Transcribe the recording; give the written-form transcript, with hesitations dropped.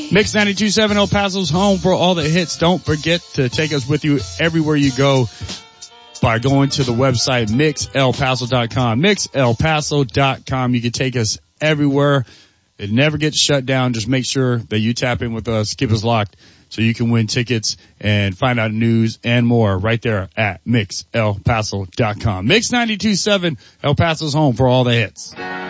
Mix 92.7 El Paso's home for all the hits. Don't forget to take us with you everywhere you go by going to the website mixelpaso.com. Mixelpaso.com. You can take us everywhere. It never gets shut down. Just make sure that you tap in with us, keep us locked, so you can win tickets and find out news and more right there at mixelpaso.com. Mix 92.7 El Paso's home for all the hits.